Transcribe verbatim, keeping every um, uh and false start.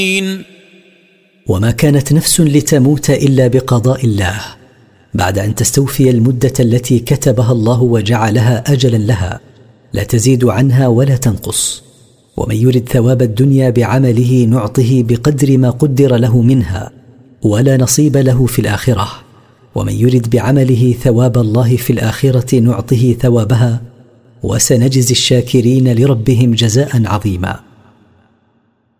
وما كانت نفس لتموت إلا بقضاء الله، بعد أن تستوفي المدة التي كتبها الله وجعلها أجلا لها، لا تزيد عنها ولا تنقص. ومن يرد ثواب الدنيا بعمله نعطه بقدر ما قدر له منها، ولا نصيب له في الآخرة. ومن يرد بعمله ثواب الله في الآخرة نعطه ثوابها، وسنجزي الشاكرين لربهم جزاء عظيما.